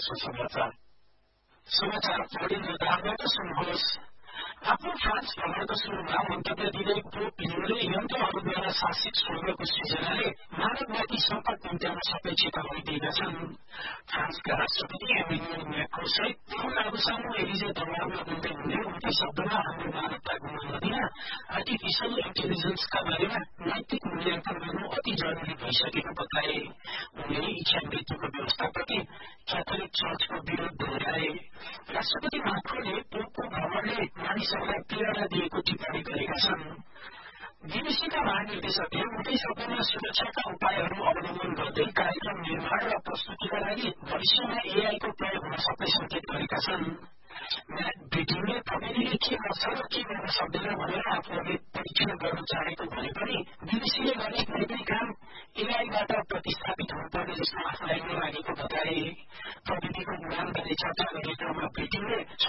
तेस्रो समाचार पढिने दाबाट सुन्नुहोस्। आफ्नो फ्रान्स भ्रमणको सुरुमा मन्तव्य दिँदै पोप लियोले यन्त्रहरूद्वारा शासित स्वर्गको सृजनाले मानववादी संकट निम्त्याउन सबै चेतावनी दिएका छन्। फ्रान्सका राष्ट्रपति एमेन्युएल म्याक्रोन सहित पूर्व राजसामु एलिजे दरबारमा बोल्दै हुँदै उनकै शब्दमा हाम्रो मानवता गुमाउन दिन आर्टिफिशियल इन्टेलिजेन्सका बारेमा नैतिक मूल्याङ्कन गर्नु अति जरुरी भइसकेको बताए। उनले इच्छा मृत्युको व्यवस्थाप्रति क्याथोलिक चर्चको विरोध दोहोर्याए। राष्ट्रपति म्याक्रोनले पोपको भ्रमणले मानिसहरूलाई पीडा दिएको टिप्पणी गरेका छन्। बीबीसीका महानिर्देशकले उनकै शब्दमा सुरक्षाका उपायहरू अवलम्बन गर्दै कार्यक्रम निर्माण र प्रस्तुतिका लागि भविष्यमा एआईको प्रयोग हुन सक्ने संकेत गरेका छन्। ब्रिटेनले प्रविधिले के गर्छ र के गर्न सक्दैन भनेर आफूहरूले परीक्षण गर्न चाहेको भने पनि बीबीसीले गर्ने कुनै पनि काम एआईबाट प्रतिस्थापित हुनुपर्ने जस्तो आफूलाई नलागेको बताए। प्रविधिको उडानबारे चर्चा